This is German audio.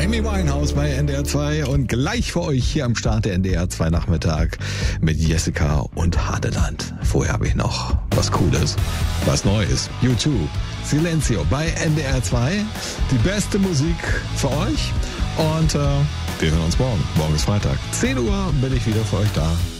Amy Winehouse bei NDR 2 und gleich für euch hier am Start der NDR 2 Nachmittag mit Jessica und Hadeland. Vorher habe ich noch was Cooles, was Neues. YouTube, Silencio bei NDR 2. Die beste Musik für euch und wir hören uns morgen. Morgen ist Freitag. 10 Uhr bin ich wieder für euch da.